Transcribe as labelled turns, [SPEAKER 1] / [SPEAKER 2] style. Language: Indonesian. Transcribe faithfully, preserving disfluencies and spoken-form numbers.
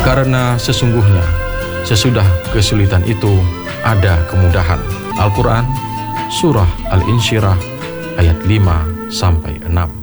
[SPEAKER 1] Karena sesungguhnya sesudah kesulitan itu ada kemudahan. Al-Quran Surah Al-Insyirah ayat lima sampai enam.